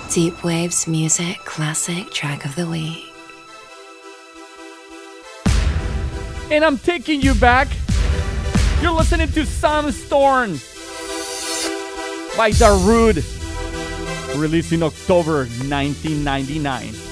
Deep Waves Music Classic Track of the Week. And I'm taking you back. You're listening to Sam Storm by Darude, released in October 1999.